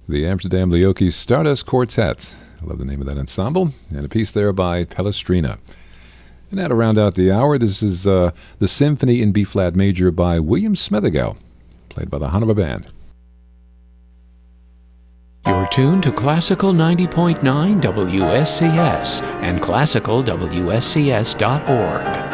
The Amsterdam Leoki Stardust Quartet. I love the name of that ensemble. And a piece there by Palestrina. And now to round out the hour, this is the Symphony in B-flat major by William Smethegel, played by the Hanover Band. You're tuned to Classical 90.9 WSCS and classicalwscs.org.